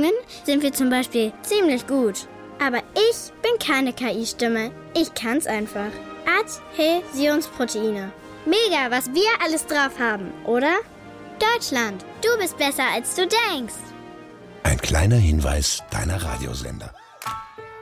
Sendungen sind wir zum Beispiel ziemlich gut. Aber ich bin keine KI-Stimme. Ich kann's einfach. Adhäsionsproteine. Mega, was wir alles drauf haben, oder? Deutschland, du bist besser, als du denkst. Ein kleiner Hinweis deiner Radiosender.